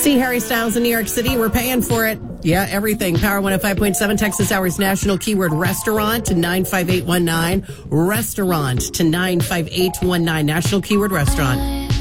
See Harry Styles in New York City. We're paying for it. Yeah, everything. Power 105.7, Texas Hours National Keyword Restaurant to 95819. Restaurant to 95819. National Keyword Restaurant.